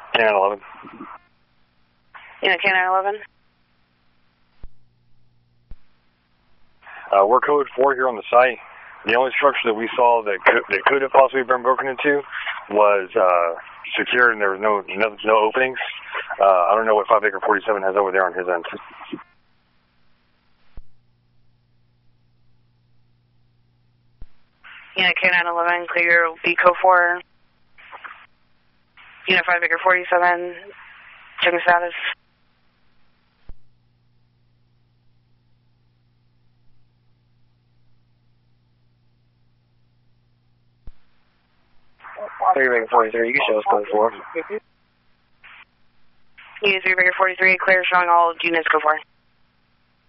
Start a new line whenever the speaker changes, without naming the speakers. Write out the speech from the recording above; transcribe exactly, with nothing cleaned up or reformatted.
K nine eleven.
Yeah, K nine eleven.
Uh, we're code four here on the site. The only structure that we saw that could, that could have possibly been broken into was uh, secured, and there was no no, no openings. Uh, I don't know what five acre forty-seven has over there on his end.
Unit K nine eleven, clear B code four. Unit five acre forty-seven, checking status.
three acre forty-three, you can show us code four.
Unit three acre forty-three, clear, showing all units code four.